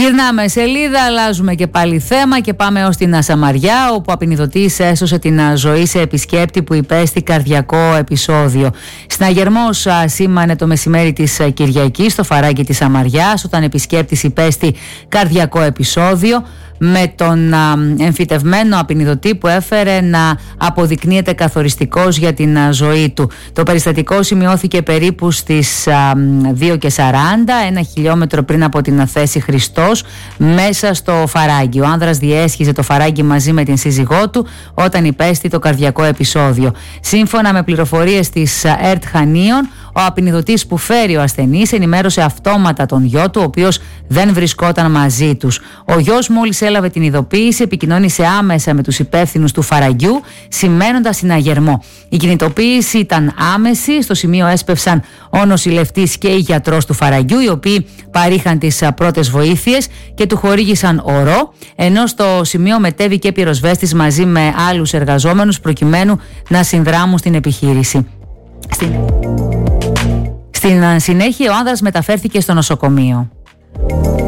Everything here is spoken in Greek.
Γυρνάμε σελίδα, αλλάζουμε και πάλι θέμα και πάμε ως την Σαμαριά, όπου απεινιδωτής έσωσε την ζωή σε επισκέπτη που υπέστη καρδιακό επεισόδιο. Συναγερμός σήμανε το μεσημέρι της Κυριακής στο φαράγγι της Σαμαριάς, όταν επισκέπτης υπέστη καρδιακό επεισόδιο, με τον εμφυτευμένο απεινιδωτή που έφερε να αποδεικνύεται καθοριστικός για την ζωή του. Το περιστατικό σημειώθηκε περίπου στις 2:40, 1 χιλιόμετρο πριν από την θέση Χριστός, μέσα στο φαράγγι. Ο άνδρας διέσχιζε το φαράγγι μαζί με την σύζυγό του όταν υπέστη το καρδιακό επεισόδιο. Σύμφωνα με πληροφορίες της ΕΡΤ Χανίων, ο απεινιδωτής που φέρει ο ασθενής ενημέρωσε αυτόματα τον γιο του, ο οποίος δεν βρισκόταν μαζί τους. Ο γιος μόλις έλαβε την ειδοποίηση, επικοινώνησε άμεσα με τους υπεύθυνους του φαραγγιού, σημαίνοντας συναγερμό. Η κινητοποίηση ήταν άμεση. Στο σημείο έσπευσαν ο νοσηλευτής και η γιατρός του φαραγγιού, οι οποίοι παρήχαν τις πρώτες βοήθειες και του χορήγησαν ορό, ενώ στο σημείο μετέβη και πυροσβέστης μαζί με άλλους εργαζόμενους προκειμένου να συνδράμουν στην επιχείρηση. Στην συνέχεια ο άνδρας μεταφέρθηκε στο νοσοκομείο.